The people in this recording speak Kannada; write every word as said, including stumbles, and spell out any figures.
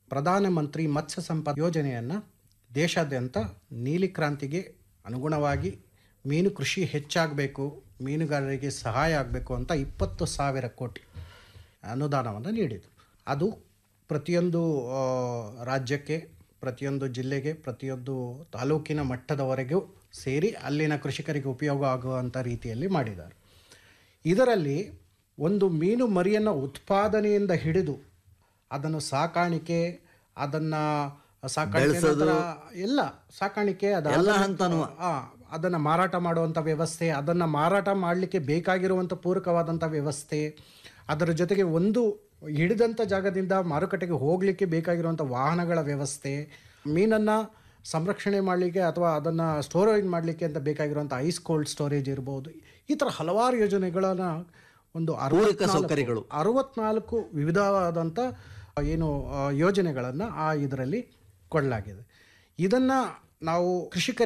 ಪ್ರಧಾನಮಂತ್ರಿ ಮತ್ಸ್ಯ ಸಂಪದ ಯೋಜನೆಯನ್ನು ದೇಶಾದ್ಯಂತ ನೀಲಿ ಕ್ರಾಂತಿಗೆ ಅನುಗುಣವಾಗಿ ಮೀನು ಕೃಷಿ ಹೆಚ್ಚಾಗಬೇಕು, ಮೀನುಗಾರರಿಗೆ ಸಹಾಯ ಆಗಬೇಕು ಅಂತ ಇಪ್ಪತ್ತು ಸಾವಿರ ಕೋಟಿ ಅನುದಾನವನ್ನು ನೀಡಿದರು. ಅದು ಪ್ರತಿಯೊಂದು ರಾಜ್ಯಕ್ಕೆ, ಪ್ರತಿಯೊಂದು ಜಿಲ್ಲೆಗೆ, ಪ್ರತಿಯೊಂದು ತಾಲೂಕಿನ ಮಟ್ಟದವರೆಗೂ ಸೇರಿ ಅಲ್ಲಿನ ಕೃಷಿಕರಿಗೆ ಉಪಯೋಗ ಆಗುವಂಥ ರೀತಿಯಲ್ಲಿ ಮಾಡಿದ್ದಾರೆ. ಇದರಲ್ಲಿ ಒಂದು ಮೀನು ಮರಿಯನ್ನು ಉತ್ಪಾದನೆಯಿಂದ ಹಿಡಿದು ಅದನ್ನು ಸಾಕಾಣಿಕೆ, ಅದನ್ನು ಸಾಕಾಣಿಕೆ ನಂತರ ಎಲ್ಲ ಸಾಕಾಣಿಕೆ, ಅದನ್ನು ಅದನ್ನು ಮಾರಾಟ ಮಾಡುವಂಥ ವ್ಯವಸ್ಥೆ, ಅದನ್ನು ಮಾರಾಟ ಮಾಡಲಿಕ್ಕೆ ಬೇಕಾಗಿರುವಂಥ ಪೂರಕವಾದಂಥ ವ್ಯವಸ್ಥೆ, ಅದರ ಜೊತೆಗೆ ಒಂದು ಹಿಡಿದಂಥ ಜಾಗದಿಂದ ಮಾರುಕಟ್ಟೆಗೆ ಹೋಗಲಿಕ್ಕೆ ಬೇಕಾಗಿರುವಂಥ ವಾಹನಗಳ ವ್ಯವಸ್ಥೆ, ಮೀನನ್ನು ಸಂರಕ್ಷಣೆ ಮಾಡಲಿಕ್ಕೆ ಅಥವಾ ಅದನ್ನು ಸ್ಟೋರೇಜ್ ಮಾಡಲಿಕ್ಕೆ ಅಂತ ಬೇಕಾಗಿರುವಂಥ ಐಸ್ ಕೋಲ್ಡ್ ಸ್ಟೋರೇಜ್ ಇರ್ಬೋದು. ಈ ಥರ ಹಲವಾರು ಯೋಜನೆಗಳನ್ನು ಒಂದು ಸೌಕರ್ಯಗಳು ಅರವತ್ನಾಲ್ಕು ವಿವಿಧವಾದಂಥ ಏನು ಯೋಜನೆಗಳನ್ನು ಆ ಇದರಲ್ಲಿ ಕೊಡಲಾಗಿದೆ. ಇದನ್ನು ನಾವು ಕೃಷಿಕರಿಗೆ